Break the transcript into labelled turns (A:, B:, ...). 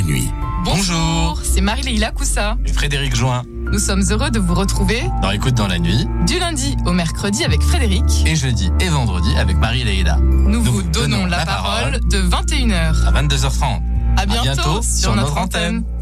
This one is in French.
A: nuit.
B: Bonjour, c'est Marie-Leila Coussa
C: et Frédéric Join.
B: Nous sommes heureux de vous retrouver
C: dans Écoute dans la nuit,
B: du lundi au mercredi avec Frédéric
C: et jeudi et vendredi avec Marie-Leila.
B: Nous vous donnons la parole de 21h
C: à 22h30.
B: À bientôt sur notre antenne.